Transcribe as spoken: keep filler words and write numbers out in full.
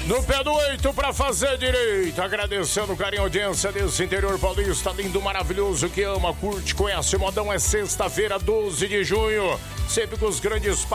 No pé do oito pra fazer direito. Agradecendo o carinho e audiência desse interior paulista lindo, maravilhoso, que ama, curte, conhece. Modão é sexta-feira, doze de junho. Sempre com os grandes